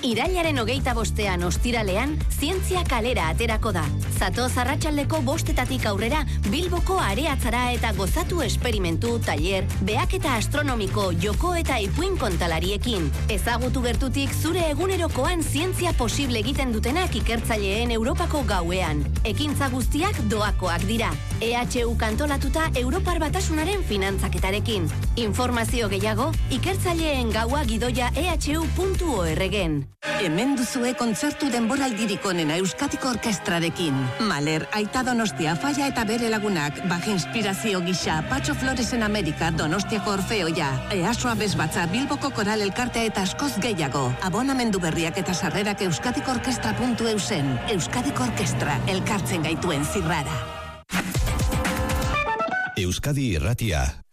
Irailaren 25 ostiralean, zientzia kalera aterako da. Zatoz arratsaldeko 5 aurrera, Bilboko areatzara eta gozatu esperimentu, taller, behaketa astronomiko, joko eta ipuin kontalariekin. Ezagutu gertutik zure egunerokoan zientzia posible egiten dutenak ikertzaileen Europako gauean. Ekintza guztiak doakoak dira. EHU kantolatuta Europar Batasunaren finantzaketarekin. Informazio gehiago, ikertzaileen gaua gidoia ehu.org-en. Hemen duzue kontzertu denboraldirik onena Euskadiko Orkestrarekin. Mahler, Aita Donostia, Falla eta bere lagunak, Baja Inspirazio gisa, Patxo Floresen Amerika, Donostiako Orfeoia, Easoa Bezbatza, Bilboko Koral Elkartea eta askoz gehiago. Abonamendu berriak eta sarrerak euskadikorkestra.eusen. Euskadiko Orkestra, elkartzen gaituen zirrara. Euskadi Irratia.